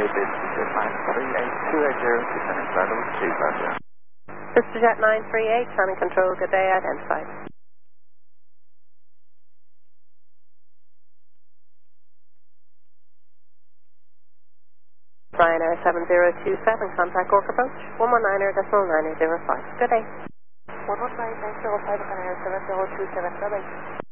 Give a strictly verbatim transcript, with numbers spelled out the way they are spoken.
VistaJet nine three eight, two eight zero, descending flight level two five zero. VistaJet nine three eight, ground control, good day, identified. Ryanair seven zero two seven, contact Cork approach, one one nine decimal nine zero five. Good day. one one nine decimal five, Ryanair seven zero two seven, bye-bye.